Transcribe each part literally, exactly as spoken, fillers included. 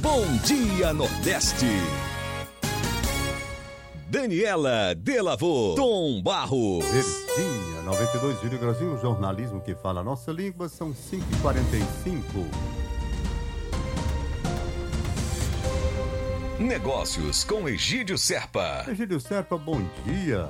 Bom Dia Nordeste. Daniela Delavô, Tom Barros. Verdinha, noventa e dois vírgula cinco, o jornalismo que fala a nossa língua, são cinco e quarenta e cinco. Negócios com Egídio Serpa. Egídio Serpa, bom dia.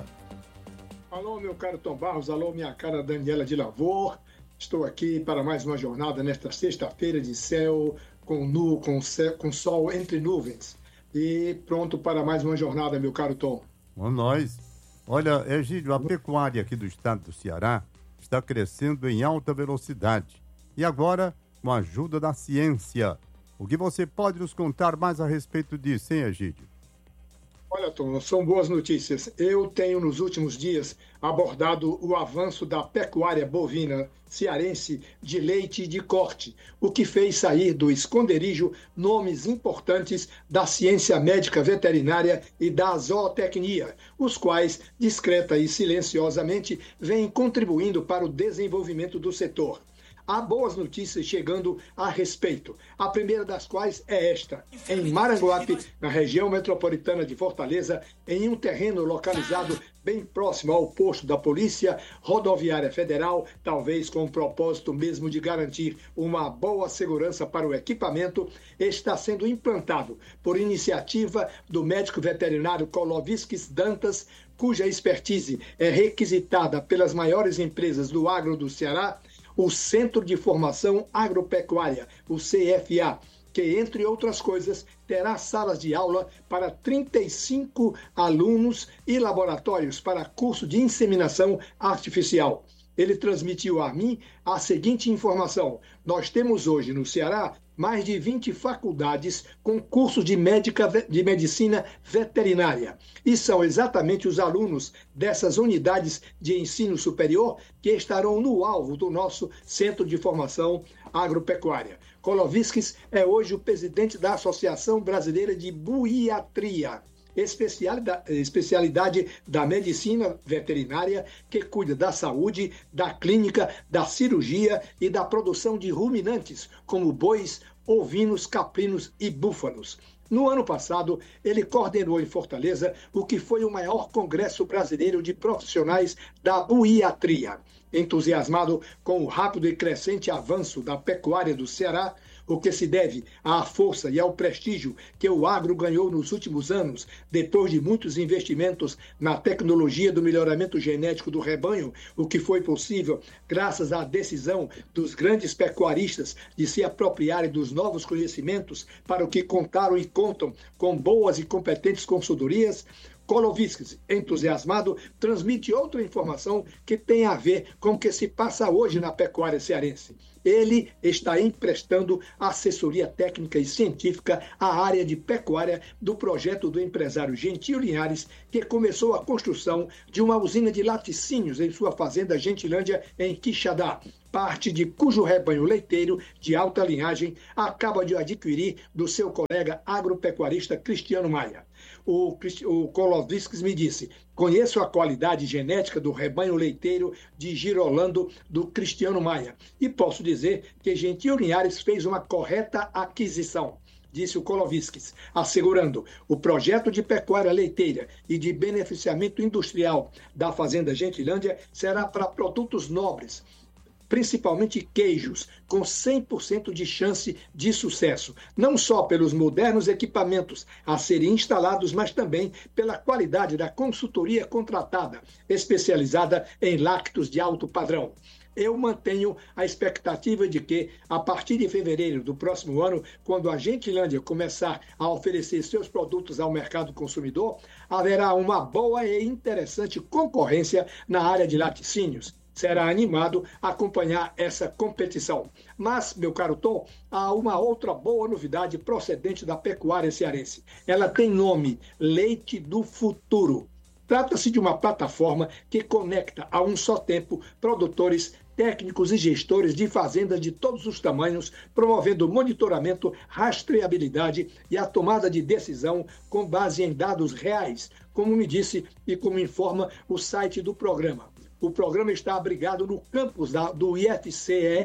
Alô, meu caro Tom Barros, alô, minha cara Daniela Delavô. Estou aqui para mais uma jornada nesta sexta-feira de céu com, nu, com, céu, com sol entre nuvens. E pronto para mais uma jornada, meu caro Tom. Com nós. Olha, Egídio, a pecuária aqui do estado do Ceará está crescendo em alta velocidade. E agora, com a ajuda da ciência. O que você pode nos contar mais a respeito disso, hein, Egídio? Olha, Tom, são boas notícias. Eu tenho, nos últimos dias, abordado o avanço da pecuária bovina cearense de leite e de corte, o que fez sair do esconderijo nomes importantes da ciência médica veterinária e da zootecnia, os quais, discreta e silenciosamente, vêm contribuindo para o desenvolvimento do setor. Há boas notícias chegando a respeito, a primeira das quais é esta. Em Maranguape, na região metropolitana de Fortaleza, em um terreno localizado bem próximo ao posto da Polícia Rodoviária Federal, talvez com o propósito mesmo de garantir uma boa segurança para o equipamento, está sendo implantado, por iniciativa do médico veterinário Koloviskis Dantas, cuja expertise é requisitada pelas maiores empresas do agro do Ceará, o Centro de Formação Agropecuária, o C F A, que, entre outras coisas, terá salas de aula para trinta e cinco alunos e laboratórios para curso de inseminação artificial. Ele transmitiu a mim a seguinte informação: nós temos hoje no Ceará mais de vinte faculdades com cursos de, médica, de medicina veterinária. E são exatamente os alunos dessas unidades de ensino superior que estarão no alvo do nosso Centro de Formação Agropecuária. Koloviskis é hoje o presidente da Associação Brasileira de Buiatria, especialidade, especialidade da medicina veterinária que cuida da saúde, da clínica, da cirurgia e da produção de ruminantes, como bois, ovinos, caprinos e búfalos. No ano passado, ele coordenou em Fortaleza o que foi o maior congresso brasileiro de profissionais da buiatria. Entusiasmado com o rápido e crescente avanço da pecuária do Ceará, o que se deve à força e ao prestígio que o agro ganhou nos últimos anos, depois de muitos investimentos na tecnologia do melhoramento genético do rebanho, o que foi possível graças à decisão dos grandes pecuaristas de se apropriarem dos novos conhecimentos, para o que contaram e contam com boas e competentes consultorias. Koloviskis, entusiasmado, transmite outra informação que tem a ver com o que se passa hoje na pecuária cearense. Ele está emprestando assessoria técnica e científica à área de pecuária do projeto do empresário Gentil Linhares, que começou a construção de uma usina de laticínios em sua fazenda Gentilândia, em Quixadá, parte de cujo rebanho leiteiro de alta linhagem acaba de adquirir do seu colega agropecuarista Cristiano Maia. O, o Koloviskis me disse: conheço a qualidade genética do rebanho leiteiro de Girolando do Cristiano Maia e posso dizer que Gentil Linhares fez uma correta aquisição, disse o Koloviskis, assegurando: o projeto de pecuária leiteira e de beneficiamento industrial da fazenda Gentilândia será para produtos nobres, principalmente queijos, com cem por cento de chance de sucesso, não só pelos modernos equipamentos a serem instalados, mas também pela qualidade da consultoria contratada, especializada em lácteos de alto padrão. Eu mantenho a expectativa de que, a partir de fevereiro do próximo ano, quando a Gentilândia começar a oferecer seus produtos ao mercado consumidor, haverá uma boa e interessante concorrência na área de laticínios. Será animado acompanhar essa competição. Mas, meu caro Tom, há uma outra boa novidade procedente da pecuária cearense. Ela tem nome: Leite do Futuro. Trata-se de uma plataforma que conecta a um só tempo produtores, técnicos e gestores de fazendas de todos os tamanhos, promovendo monitoramento, rastreabilidade e a tomada de decisão com base em dados reais, como me disse e como informa o site do programa. O programa está abrigado no campus da, do I F C E,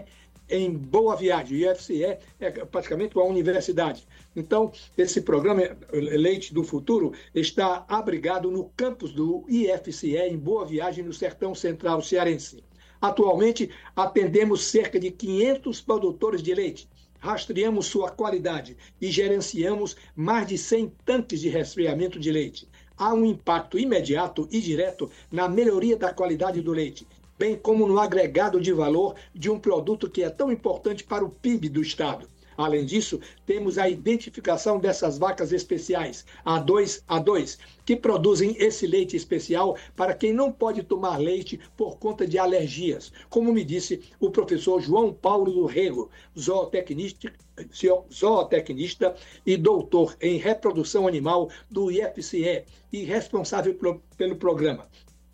em Boa Viagem. O I F C E é praticamente uma universidade. Então, esse programa Leite do Futuro está abrigado no campus do I F C E em Boa Viagem, no Sertão Central cearense. Atualmente, atendemos cerca de quinhentos produtores de leite, rastreamos sua qualidade e gerenciamos mais de cem tanques de resfriamento de leite. Há um impacto imediato e direto na melhoria da qualidade do leite, bem como no agregado de valor de um produto que é tão importante para o P I B do Estado. Além disso, temos a identificação dessas vacas especiais, A dois A dois, que produzem esse leite especial para quem não pode tomar leite por conta de alergias, como me disse o professor João Paulo do Rego, zootecnista, zootecnista e doutor em reprodução animal do I F C E e responsável pelo, pelo programa.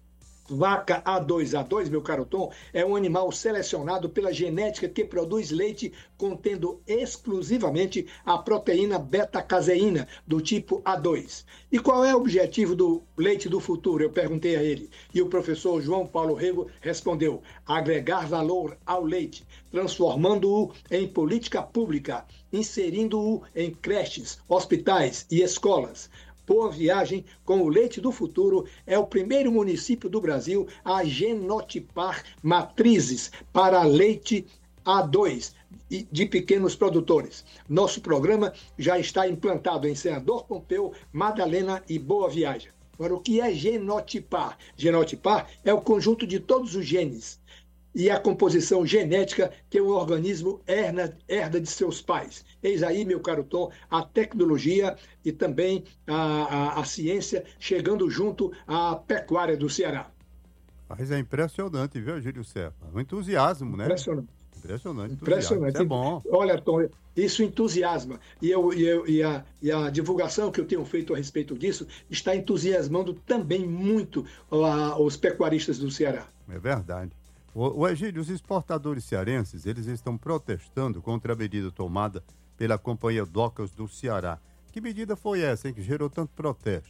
Vaca A dois A dois, meu caro Tom, é um animal selecionado pela genética que produz leite contendo exclusivamente a proteína beta-caseína do tipo A dois. E qual é o objetivo do leite do futuro? Eu perguntei a ele. E o professor João Paulo Rego respondeu: agregar valor ao leite, transformando-o em política pública, inserindo-o em creches, hospitais e escolas. Boa Viagem, com o leite do futuro, é o primeiro município do Brasil a genotipar matrizes para leite A dois de pequenos produtores. Nosso programa já está implantado em Senador Pompeu, Madalena e Boa Viagem. Agora, o que é genotipar? Genotipar é o conjunto de todos os genes e a composição genética que o organismo herda, herda de seus pais. Eis aí, meu caro Tom, a tecnologia e também a, a, a ciência chegando junto à pecuária do Ceará. Mas é impressionante, viu, Egídio Serpa? Um entusiasmo, né? Impressionante. Impressionante. Impressionante. Isso é bom. Olha, Tom, isso entusiasma. E, eu, e, eu, e, a, e a divulgação que eu tenho feito a respeito disso está entusiasmando também muito a, os pecuaristas do Ceará. É verdade. O, o Egídio, os exportadores cearenses, eles estão protestando contra a medida tomada pela Companhia Docas do Ceará. Que medida foi essa, hein, que gerou tanto protesto?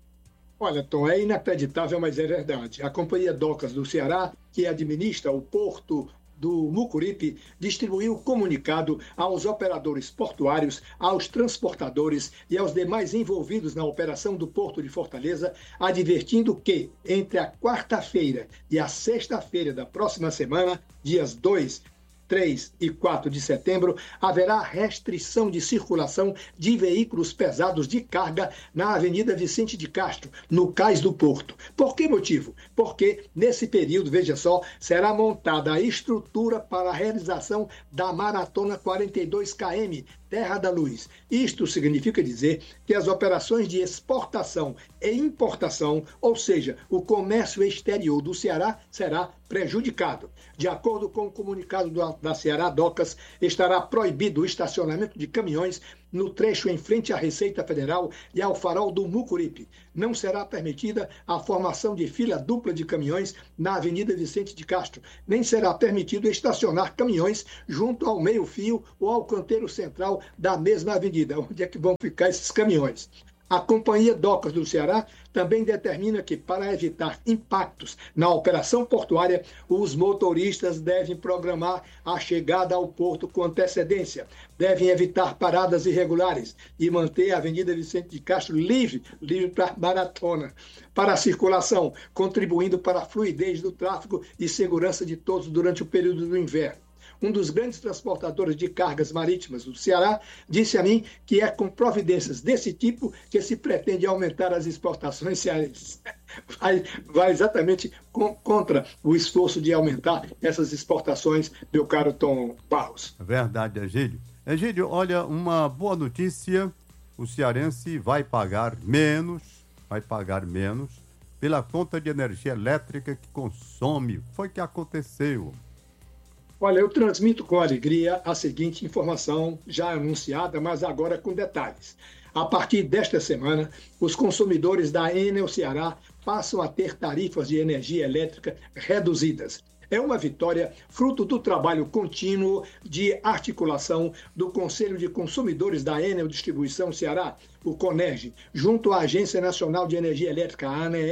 Olha, Tom, é inacreditável, mas é verdade. A Companhia Docas do Ceará, que administra o porto do Mucuripe, distribuiu comunicado aos operadores portuários, aos transportadores e aos demais envolvidos na operação do Porto de Fortaleza, advertindo que, entre a quarta-feira e a sexta-feira da próxima semana, dias dois, três e quatro de setembro, haverá restrição de circulação de veículos pesados de carga na Avenida Vicente de Castro, no Cais do Porto. Por que motivo? Porque, nesse período, veja só, será montada a estrutura para a realização da Maratona quarenta e dois quilômetros, Terra da Luz. Isto significa dizer que as operações de exportação e importação, ou seja, o comércio exterior do Ceará, será prejudicado. De acordo com o comunicado da Ceará Docas, estará proibido o estacionamento de caminhões no trecho em frente à Receita Federal e ao farol do Mucuripe. Não será permitida a formação de fila dupla de caminhões na Avenida Vicente de Castro, nem será permitido estacionar caminhões junto ao meio-fio ou ao canteiro central da mesma avenida, onde é que vão ficar esses caminhões. A Companhia Docas do Ceará também determina que, para evitar impactos na operação portuária, os motoristas devem programar a chegada ao porto com antecedência, devem evitar paradas irregulares e manter a Avenida Vicente de Castro livre, livre para maratona, para a circulação, contribuindo para a fluidez do tráfego e segurança de todos durante o período do inverno. Um dos grandes transportadores de cargas marítimas do Ceará disse a mim que é com providências desse tipo que se pretende aumentar as exportações cearenses. Vai, vai exatamente com, contra o esforço de aumentar essas exportações, meu caro Tom Barros. Verdade, Egídio. Egídio, olha, uma boa notícia, o cearense vai pagar menos, vai pagar menos pela conta de energia elétrica que consome. Foi que aconteceu. Olha, eu transmito com alegria a seguinte informação, já anunciada, mas agora com detalhes. A partir desta semana, os consumidores da Enel Ceará passam a ter tarifas de energia elétrica reduzidas. É uma vitória fruto do trabalho contínuo de articulação do Conselho de Consumidores da Enel Distribuição Ceará, o CONERG, junto à Agência Nacional de Energia Elétrica, a ANEEL,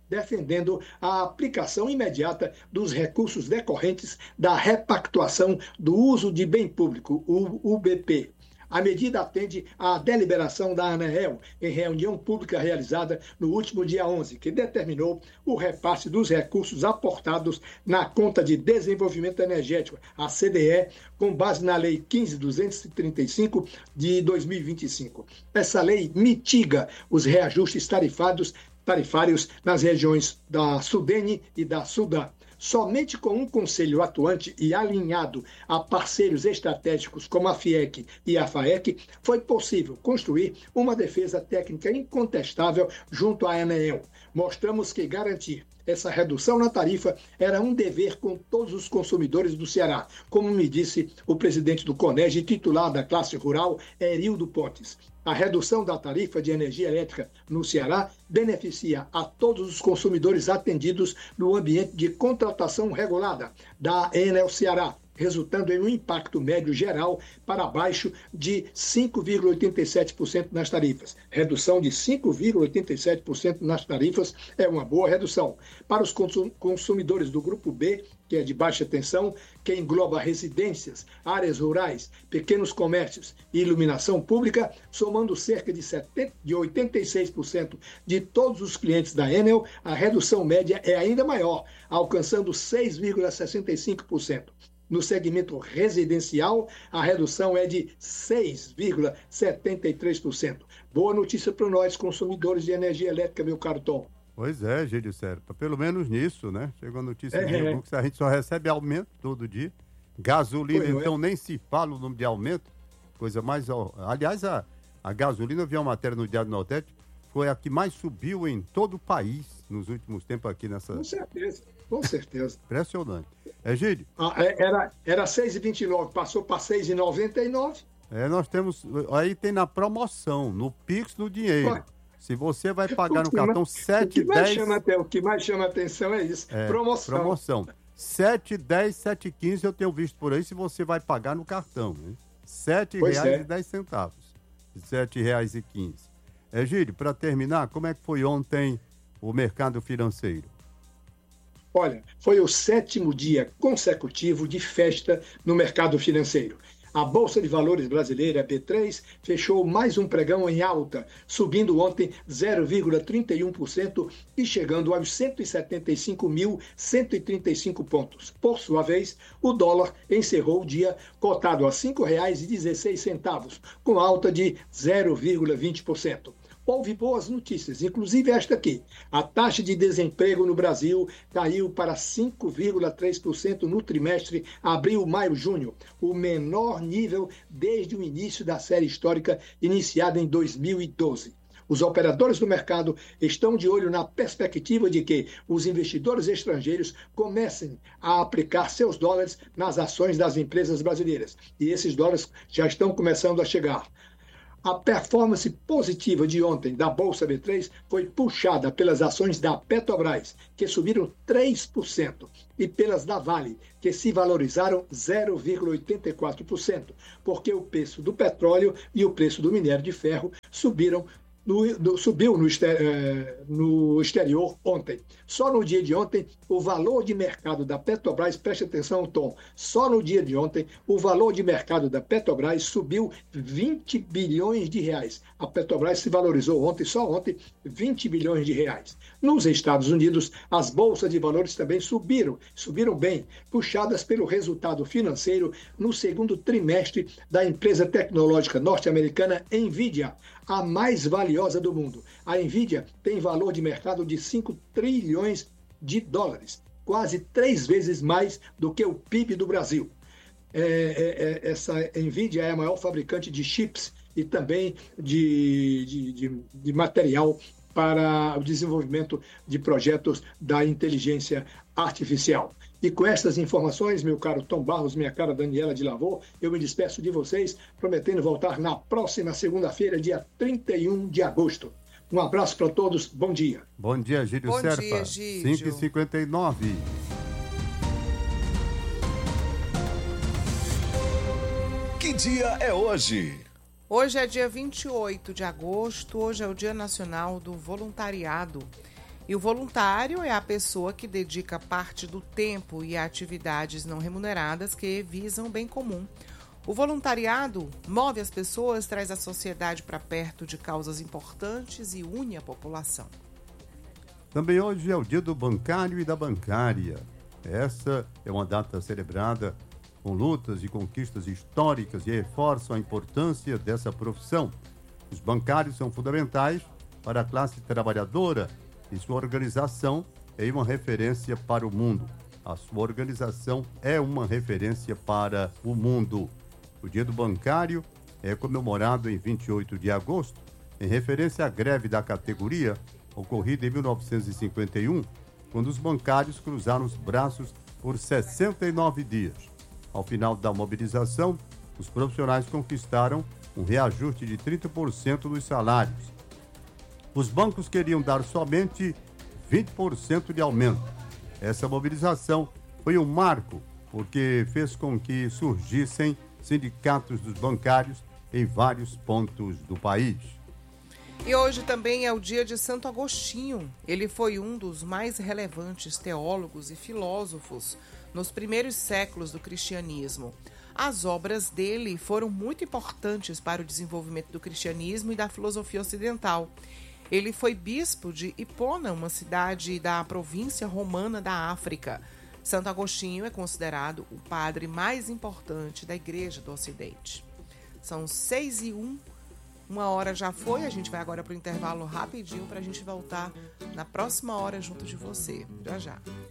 defendendo a aplicação imediata dos recursos decorrentes da repactuação do uso de bem público, o U B P. A medida atende à deliberação da ANEEL em reunião pública realizada no último dia onze, que determinou o repasse dos recursos aportados na Conta de Desenvolvimento Energético, a C D E, com base na Lei quinze mil duzentos e trinta e cinco de dois mil e vinte e cinco. Essa lei mitiga os reajustes tarifários, tarifários nas regiões da Sudene e da Sudã. Somente com um conselho atuante e alinhado a parceiros estratégicos como a FIEC e a FAEC, foi possível construir uma defesa técnica incontestável junto à ANEEL. Mostramos que garantir essa redução na tarifa era um dever com todos os consumidores do Ceará, como me disse o presidente do CONEG, titular da classe rural, Erildo Pontes. A redução da tarifa de energia elétrica no Ceará beneficia a todos os consumidores atendidos no ambiente de contratação regulada da Enel Ceará, resultando em um impacto médio geral para baixo de cinco vírgula oitenta e sete por cento nas tarifas. Redução de cinco vírgula oitenta e sete por cento nas tarifas é uma boa redução. Para os consumidores do Grupo B, que é de baixa tensão, que engloba residências, áreas rurais, pequenos comércios e iluminação pública, somando cerca de, setenta, de oitenta e seis por cento de todos os clientes da Enel, a redução média é ainda maior, alcançando seis vírgula sessenta e cinco por cento. No segmento residencial, a redução é de seis vírgula setenta e três por cento. Boa notícia para nós, consumidores de energia elétrica, meu caro Tom. Pois é, Gílio Serpa, pelo menos nisso, né? Chegou a notícia É, de é. que a gente só recebe aumento todo dia. Gasolina, Pois não é. então, nem se fala o nome de aumento. Coisa mais... ó, aliás, a, a gasolina, eu vi uma matéria no Diário do Nordeste, foi a que mais subiu em todo o país nos últimos tempos aqui nessa... Com certeza, com certeza. Impressionante. É, Gílio? Ah, é, Era, era seis reais e vinte e nove centavos, passou para seis reais e noventa e nove centavos. É, nós temos... Aí tem na promoção, no Pix, no dinheiro. Ué. Se você vai pagar no O que cartão mais- sete, o que mais dez... chama até- O que mais chama atenção é isso, É, promoção. Promoção. sete, dez, sete, quinze eu tenho visto por aí se você vai pagar no cartão. Né? sete Pois reais é. e dez centavos. sete reais e quinze. É, Gílio, para terminar, como é que foi ontem o mercado financeiro? Olha, foi o sétimo dia consecutivo de festa no mercado financeiro. A Bolsa de Valores brasileira, B três, fechou mais um pregão em alta, subindo ontem zero vírgula trinta e um por cento e chegando aos cento e setenta e cinco mil cento e trinta e cinco pontos. Por sua vez, o dólar encerrou o dia cotado a cinco reais e dezesseis centavos, com alta de zero vírgula vinte por cento. Houve boas notícias, inclusive esta aqui. A taxa de desemprego no Brasil caiu para cinco vírgula três por cento no trimestre abril, maio, junho, o menor nível desde o início da série histórica iniciada em dois mil e doze. Os operadores do mercado estão de olho na perspectiva de que os investidores estrangeiros comecem a aplicar seus dólares nas ações das empresas brasileiras. E esses dólares já estão começando a chegar. A performance positiva de ontem da Bolsa B três foi puxada pelas ações da Petrobras, que subiram três por cento, e pelas da Vale, que se valorizaram zero vírgula oitenta e quatro por cento, porque o preço do petróleo e o preço do minério de ferro subiram No, no, subiu no, eh, no exterior ontem. Só no dia de ontem, o valor de mercado da Petrobras, preste atenção, Tom, só no dia de ontem, o valor de mercado da Petrobras subiu vinte bilhões de reais. A Petrobras se valorizou ontem, só ontem, vinte bilhões de reais. Nos Estados Unidos, as bolsas de valores também subiram, subiram bem, puxadas pelo resultado financeiro no segundo trimestre da empresa tecnológica norte-americana Nvidia, a mais valiosa do mundo. A Nvidia tem valor de mercado de cinco trilhões de dólares, quase três vezes mais do que o P I B do Brasil. É, é, é, essa Nvidia é a maior fabricante de chips e também de, de, de, de material para o desenvolvimento de projetos da inteligência artificial. E com essas informações, meu caro Tom Barros, minha cara Daniela de Lavô, eu me despeço de vocês, prometendo voltar na próxima segunda-feira, dia trinta e um de agosto. Um abraço para todos, bom dia. Bom dia, Gílio Bom Serpa. dia, Gílio. cinco e cinquenta e nove. Que dia é hoje? Hoje é dia vinte e oito de agosto, hoje é o Dia Nacional do Voluntariado. E o voluntário é a pessoa que dedica parte do tempo e a atividades não remuneradas que visam o bem comum. O voluntariado move as pessoas, traz a sociedade para perto de causas importantes e une a população. Também hoje é o dia do bancário e da bancária. Essa é uma data celebrada com lutas e conquistas históricas e reforçam a importância dessa profissão. Os bancários são fundamentais para a classe trabalhadora e sua organização é uma referência para o mundo. A sua organização é uma referência para o mundo. O dia do bancário é comemorado em vinte e oito de agosto, em referência à greve da categoria ocorrida em mil novecentos e cinquenta e um, quando os bancários cruzaram os braços por sessenta e nove dias. Ao final da mobilização, os profissionais conquistaram um reajuste de trinta por cento dos salários. Os bancos queriam dar somente vinte por cento de aumento. Essa mobilização foi um marco, porque fez com que surgissem sindicatos dos bancários em vários pontos do país. E hoje também é o dia de Santo Agostinho. Ele foi um dos mais relevantes teólogos e filósofos nos primeiros séculos do cristianismo. As obras dele foram muito importantes para o desenvolvimento do cristianismo e da filosofia ocidental. Ele foi bispo de Hipona, uma cidade da província romana da África. Santo Agostinho é considerado o padre mais importante da Igreja do Ocidente. São seis e um. Uma hora já foi, a gente vai agora para o intervalo rapidinho para a gente voltar na próxima hora junto de você. Já já.